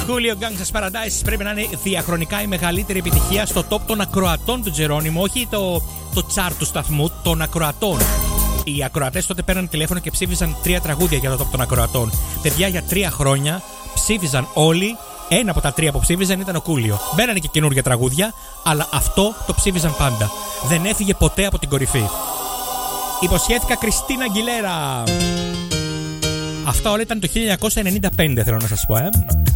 Coolio Gangsta's Paradise πρέπει να είναι διαχρονικά η μεγαλύτερη επιτυχία στο top των ακροατών του Τζερόνιμου, όχι το chart του σταθμού, των ακροατών. Οι ακροατές τότε παίρναν τηλέφωνο και ψήφιζαν 3 τραγούδια για το top των ακροατών. Παιδιά, για 3 χρόνια ψήφιζαν όλοι. Ένα από τα 3 που ψήφιζαν ήταν ο Κούλιο. Μπαίνανε και καινούργια τραγούδια, αλλά αυτό το ψήφιζαν πάντα. Δεν έφυγε ποτέ από την κορυφή. Υποσχέθηκα Κριστίνα Αγγιλέρα. Αυτά όλα ήταν το 1995, θέλω να σας πω,